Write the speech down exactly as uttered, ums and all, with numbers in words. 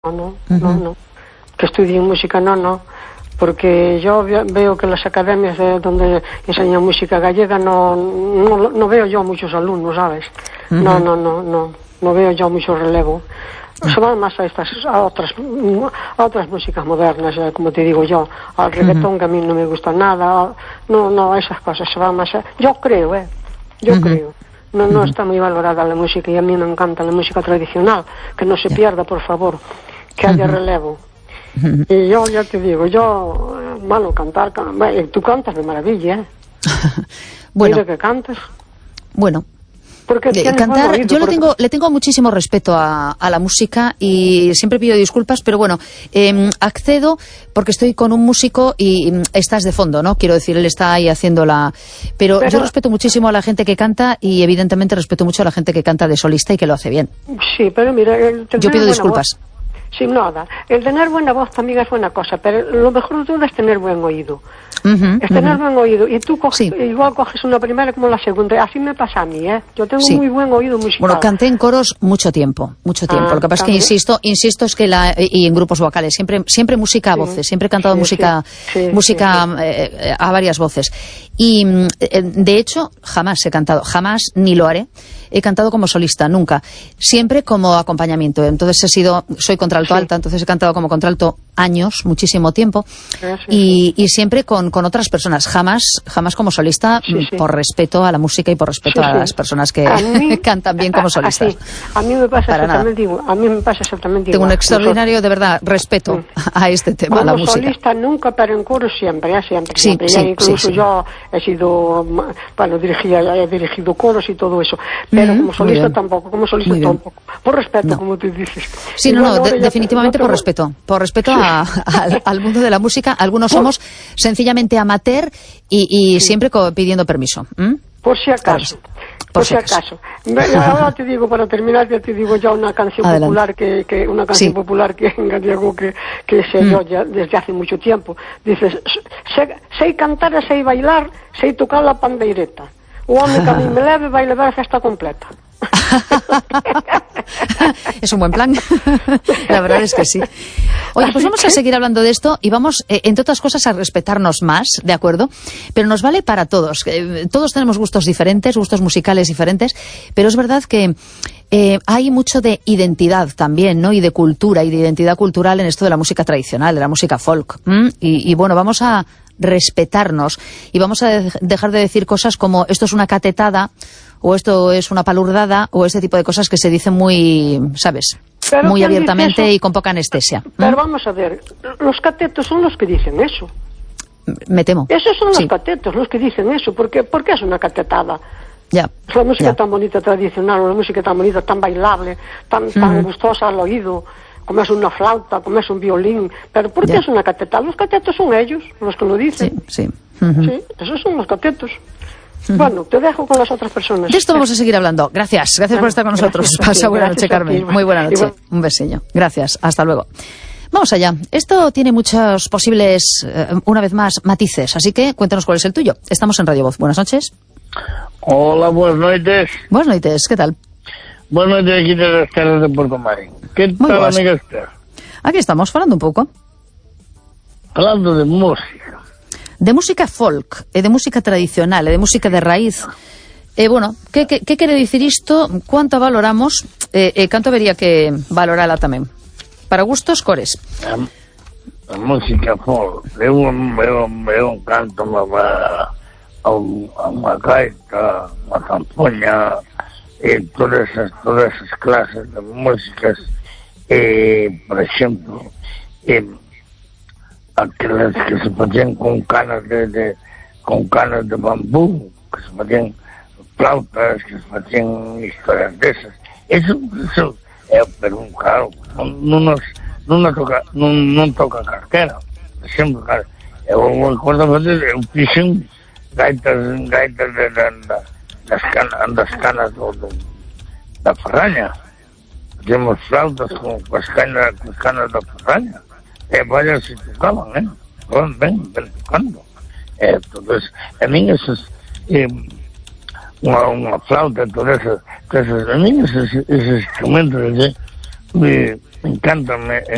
no, no, uh-huh. no, no, que estudien música, no, no, porque yo veo que las academias de donde enseñan música gallega no, no, no veo yo muchos alumnos, ¿sabes? Uh-huh. No, no, no, no, no veo yo mucho relevo. Se van más a estas, a otras, a otras músicas modernas, eh, como te digo yo, al reggaetón, uh-huh. que a mí no me gusta nada, no, no, esas cosas se van más a, yo creo, eh, yo uh-huh. creo. No, no está muy valorada la música y a mí me encanta la música tradicional, que no se pierda, por favor, que haya uh-huh. relevo. Uh-huh. Y yo ya te digo, yo, bueno, cantar, can... tú cantas de maravilla, ¿eh? Bueno. Mira que cantas. Bueno. Porque de cantar, oído, yo porque... le tengo le tengo muchísimo respeto a, a la música y siempre pido disculpas, pero bueno, eh, accedo porque estoy con un músico y eh, estás de fondo, ¿no? Quiero decir, él está ahí haciendo la... Pero, pero yo respeto muchísimo a la gente que canta y evidentemente respeto mucho a la gente que canta de solista y que lo hace bien. Sí, pero mira... El yo pido disculpas. Voz, sin nada. El tener buena voz también es buena cosa, pero lo mejor de todo es tener buen oído. Uh-huh, es tener uh-huh. buen oído y tú coges, sí. igual coges una primera como la segunda, así me pasa a mí, ¿eh? Yo tengo sí. muy buen oído musical. Bueno, canté en coros mucho tiempo, mucho tiempo. Ah, lo que pasa ¿también? es que insisto, insisto es que la y en grupos vocales siempre siempre música a voces, sí. siempre he cantado sí, música sí, sí, música sí, sí. Eh, a varias voces y eh, de hecho jamás he cantado, jamás ni lo haré. He cantado como solista, nunca. Siempre como acompañamiento. Entonces he sido, soy contralto sí. alta, entonces he cantado como contralto años, muchísimo tiempo, sí, sí, y, y siempre con, con otras personas. Jamás, jamás como solista, sí, sí. por respeto a la música y por respeto sí, sí. a las personas que mí, cantan bien como solistas. A, a mí me pasa Para exactamente igual. A mí me pasa exactamente igual. Tengo un extraordinario, de verdad, respeto sí. a este tema, como a la música. Como solista nunca, pero en coro siempre, ¿eh? siempre. Sí, siempre. Sí, incluso sí, sí. yo he sido, bueno, dirigía, he dirigido coros y todo eso. Pero como solista tampoco, como solista tampoco. Por respeto, no. como tú dices. Sí, y no, no, de, definitivamente te, por respeto. Por respeto sí. a, a, al mundo de la música. Algunos por, somos sencillamente amateur y, y sí. siempre pidiendo permiso. ¿Mm? Por si acaso. Claro. Por, por si acaso. acaso. Ahora te digo, para terminar, ya te digo ya una canción Adelante. popular que, que una canción sí. popular que en gallego que, que sé mm. yo ya desde hace mucho tiempo. Dices, sé, sei cantar e sei bailar, sei tocar la pandeireta. O home que a mí me leve vai levar a festa completa. Es un buen plan. La verdad es que sí. Oye, pues vamos a seguir hablando de esto y vamos, eh, entre otras cosas, a respetarnos más, ¿de acuerdo? Pero nos vale para todos. Eh, todos tenemos gustos diferentes, gustos musicales diferentes, pero es verdad que eh, hay mucho de identidad también, ¿no? Y de cultura y de identidad cultural en esto de la música tradicional, de la música folk. ¿Mm? Y, y bueno, vamos a respetarnos y vamos a de- dejar de decir cosas como esto es una catetada o esto es una palurdada o este tipo de cosas que se dicen muy, ¿sabes? Pero muy abiertamente y con poca anestesia. Pero ¿Mm? vamos a ver, los catetos son los que dicen eso. Me temo. Esos son sí. los catetos los que dicen eso, porque porque es una catetada. Ya. Es la música ya. tan bonita tradicional, una música tan bonita, tan bailable, tan, mm. tan gustosa al oído, como es una flauta, como es un violín. Pero ¿por qué ya. es una catetada? Los catetos son ellos, los que lo dicen. Sí, sí. Uh-huh. Sí, esos son los catetos. Uh-huh. Bueno, te dejo con las otras personas. De esto vamos a seguir hablando. Gracias, gracias bueno, por estar con nosotros. Pasa buena noche, Carmen. Muy buena noche. Igual. Un besillo. Gracias, hasta luego. Vamos allá. Esto tiene muchos posibles, eh, una vez más, matices. Así que cuéntanos cuál es el tuyo. Estamos en Radio Voz. Buenas noches. Hola, buenas noches. Buenas noches, ¿qué tal? Buenas noches aquí de las Terras de Puerto Marín. ¿Qué Muy tal, buenas. amiga Esther? Aquí estamos, hablando un poco. Hablando de música. De música folk, e de música tradicional, e de música de raíz. Eh, bueno, que, que, que quere dicir isto? Quanto a valoramos? Eh, eh, canto habería que valorala tamén? Para gustos, cores. A, a música folk. Eu, eu, eu canto uma, uma, uma gaita, uma zampoña, e todas esas, todas esas clases de músicas. Eh, por exemplo, eh, aquelas que se facían con canas de, de con canas de bambú, que se facían flautas, que se facían historias desas. Eso, eso é, pero claro, non, non, nos, non, nos toca, non, non toca cartera. Por exemplo, claro, eu recordo fazer, eu fixen gaitas, gaitas de, de, de, das canas, das canas do, do, da ferraña. Temos flautas con, con as canas, con as canas da ferraña. E vaya se tocaban, eh? Ben, ben, ben tocando. Eh, entonces, a mí esos, eh, unha, unha flauta, todas esas, todas esas, a mí esos, esos instrumentos, eh, me, me encantan, me,